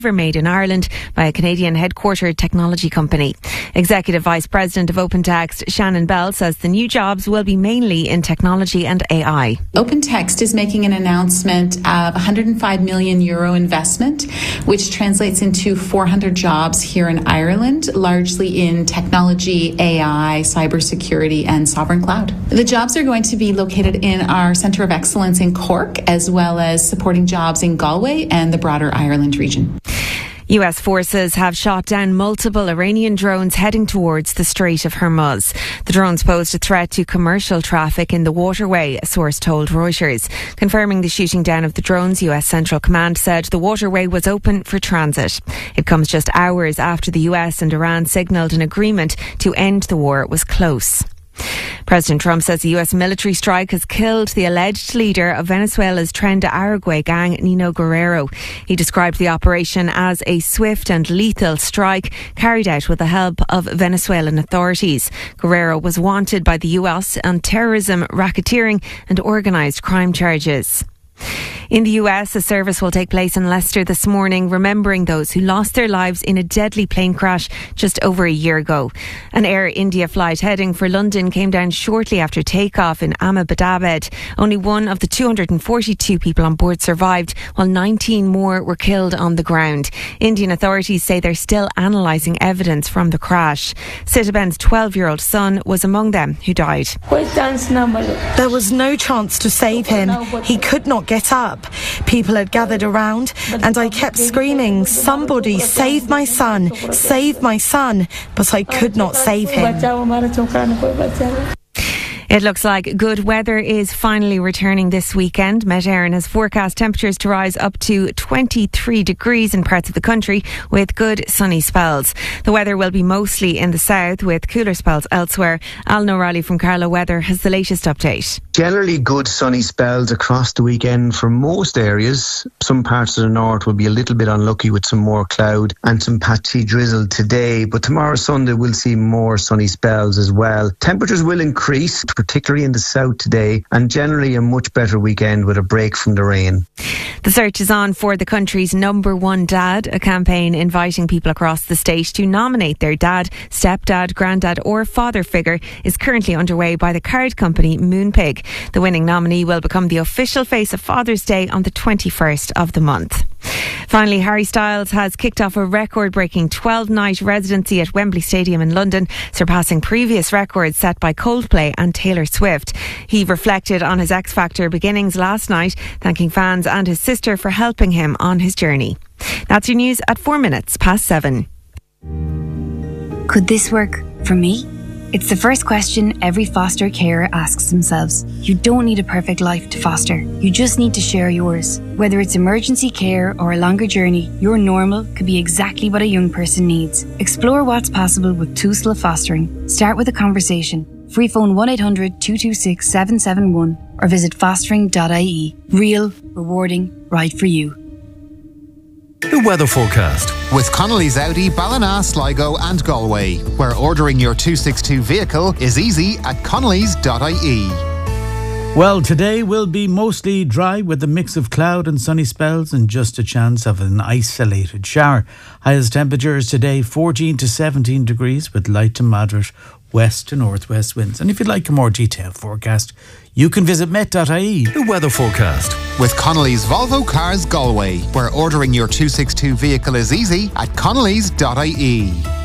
made in Ireland by a Canadian headquartered technology company. Executive Vice President of OpenText, Shannon Bell, says the new jobs will be mainly in technology and AI. OpenText is making an announcement of €105 million investment, which translates into 400 jobs here in Ireland, largely in technology, AI, cybersecurity, and sovereign cloud. The jobs are going to be located in our Centre of Excellence in Cork, as well as supporting jobs in Galway and the broader Ireland region. US forces have shot down multiple Iranian drones heading towards the Strait of Hormuz. The drones posed a threat to commercial traffic in the waterway, a source told Reuters. Confirming the shooting down of the drones, US Central Command said the waterway was open for transit. It comes just hours after the US and Iran signalled an agreement to end the war was close. President Trump says the US military strike has killed the alleged leader of Venezuela's Tren de Aragua gang, Nino Guerrero. He described the operation as a swift and lethal strike carried out with the help of Venezuelan authorities. Guerrero was wanted by the US on terrorism, racketeering and organised crime charges. In the US, a service will take place in Leicester this morning, remembering those who lost their lives in a deadly plane crash just over a year ago. An Air India flight heading for London came down shortly after takeoff in Ahmedabad. Only one of the 242 people on board survived, while 19 more were killed on the ground. Indian authorities say they're still analysing evidence from the crash. Sitaben's 12-year-old son was among them who died. There was no chance to save him. He could not get up. People had gathered around and I kept screaming, "Somebody save my son, save my son," but I could not save him. It looks like good weather is finally returning this weekend. Met Éireann has forecast temperatures to rise up to 23 degrees in parts of the country with good sunny spells. The weather will be mostly in the south with cooler spells elsewhere. Alan O'Reilly from Carlow Weather has the latest update. Generally good sunny spells across the weekend for most areas. Some parts of the north will be a little bit unlucky with some more cloud and some patchy drizzle today. But tomorrow Sunday we'll see more sunny spells as well. Temperatures will increase, particularly in the south today, and generally a much better weekend with a break from the rain. The search is on for the country's number one dad, a campaign inviting people across the state to nominate their dad, stepdad, granddad or father figure is currently underway by the card company Moonpig. The winning nominee will become the official face of Father's Day on the 21st of the month. Finally, Harry Styles has kicked off a record-breaking 12-night residency at Wembley Stadium in London, surpassing previous records set by Coldplay and Taylor Swift. He reflected on his X Factor beginnings last night, thanking fans and his sister for helping him on his journey. That's your news at 7:04. Could this work for me? It's the first question every foster carer asks themselves. You don't need a perfect life to foster. You just need to share yours. Whether it's emergency care or a longer journey, your normal could be exactly what a young person needs. Explore what's possible with Tusla Fostering. Start with a conversation. Free phone 1-800-226-771 or visit fostering.ie. Real, rewarding, right for you. The weather forecast with Connolly's Audi, Ballina, Sligo and Galway, where ordering your 262 vehicle is easy at connolly's.ie. Well, today will be mostly dry with a mix of cloud and sunny spells and just a chance of an isolated shower. Highest temperatures today 14 to 17 degrees with light to moderate west to northwest winds. And if you'd like a more detailed forecast, you can visit met.ie. The weather forecast with Connolly's Volvo Cars Galway, where ordering your 262 vehicle is easy at connolly's.ie.